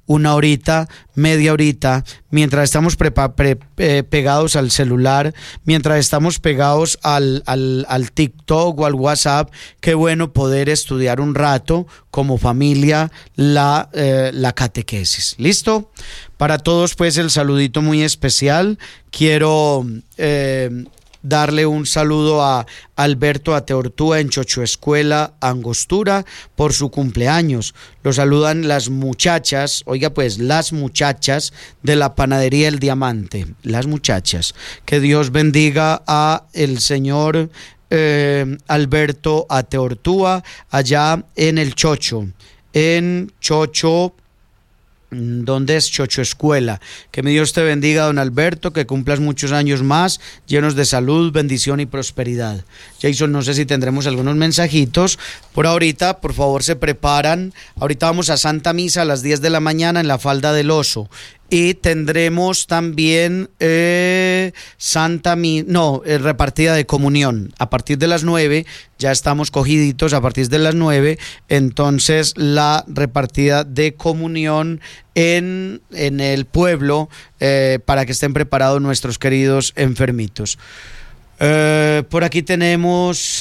una horita, media horita, mientras estamos pegados al celular, mientras estamos pegados al TikTok o al WhatsApp, qué bueno poder estudiar un rato como familia la catequesis. ¿Listo? Para todos pues el saludito muy especial. Quiero darle un saludo a Alberto Ateortúa en Chochoescuela, Angostura, por su cumpleaños. Lo saludan las muchachas, oiga pues, las muchachas de la panadería El Diamante, las muchachas. Que Dios bendiga a el señor Alberto Ateortúa allá en el Chocho, en Chocho. ¿Dónde es Chochoescuela? Que mi Dios te bendiga, don Alberto, que cumplas muchos años más, llenos de salud, bendición y prosperidad. Jason, no sé si tendremos algunos mensajitos. Por ahorita, por favor, se preparan. Ahorita vamos a Santa Misa a las 10 de la mañana en la Falda del Oso. Y tendremos también repartida de comunión. A partir de las 9, ya estamos cogiditos, a partir de las 9, entonces la repartida de comunión en el pueblo para que estén preparados nuestros queridos enfermitos. Por aquí tenemos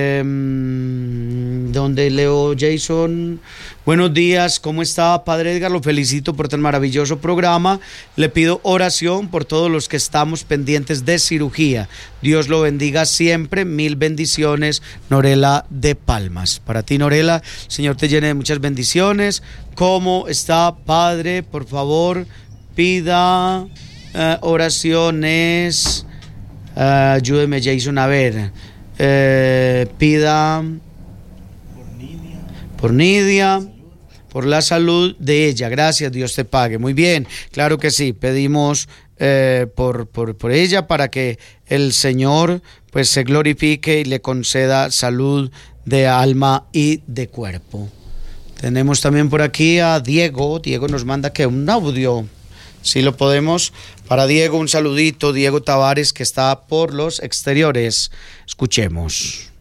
donde leo Jason. Buenos días, ¿cómo está, Padre Edgar? Lo felicito por tan maravilloso programa. Le pido oración por todos los que estamos pendientes de cirugía. Dios lo bendiga siempre. Mil bendiciones, Norela de Palmas. Para ti, Norela, el Señor te llene de muchas bendiciones. ¿Cómo está, Padre? Por favor, pida oraciones. Ayúdeme, Jason, a ver. Pida por Nidia, por la salud de ella. Gracias, Dios te pague. Muy bien, claro que sí. Pedimos por ella para que el Señor pues se glorifique y le conceda salud de alma y de cuerpo. Tenemos también por aquí a Diego. Diego nos manda que un audio. Si lo podemos, para Diego un saludito, Diego Tavares, que está por los exteriores. Escuchemos.